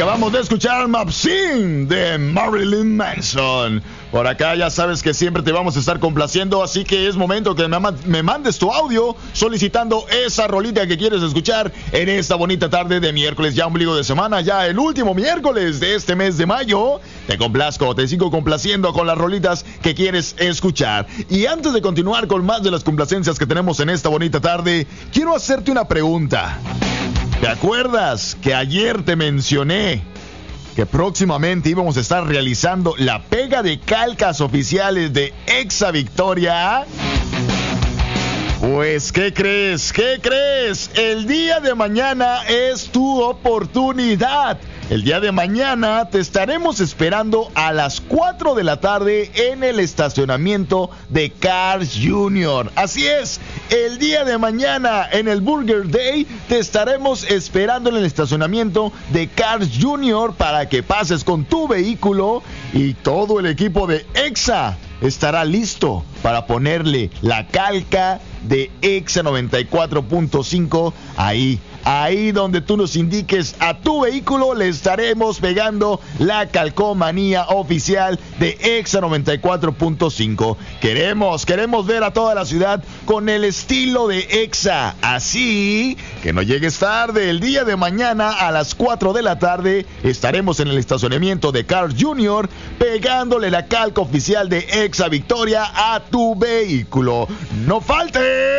Acabamos de escuchar Mapsin de Marilyn Manson. Por acá ya sabes que siempre te vamos a estar complaciendo, así que es momento que me mandes tu audio solicitando esa rolita que quieres escuchar en esta bonita tarde de miércoles, ya ombligo de semana, ya el último miércoles de este mes de mayo. Te complazco, te sigo complaciendo con las rolitas que quieres escuchar. Y antes de continuar con más de las complacencias que tenemos en esta bonita tarde, quiero hacerte una pregunta. ¿Te acuerdas que ayer te mencioné que próximamente íbamos a estar realizando la pega de calcas oficiales de Exa Victoria? Pues, ¿qué crees? ¿Qué crees? El día de mañana es tu oportunidad. El día de mañana te estaremos esperando a las 4 de la tarde en el estacionamiento de Cars Jr. Así es, el día de mañana en el Burger Day te estaremos esperando en el estacionamiento de Cars Jr. para que pases con tu vehículo y todo el equipo de Exa estará listo para ponerle la calca de Exa 94.5 ahí donde tú nos indiques a tu vehículo, le estaremos pegando la calcomanía oficial de Exa 94.5. Queremos ver a toda la ciudad con el estilo de Exa. Así que no llegues tarde. El día de mañana a las 4 de la tarde estaremos en el estacionamiento de Cars Jr. pegándole la calca oficial de Exa Victoria a tu vehículo. ¡No falte!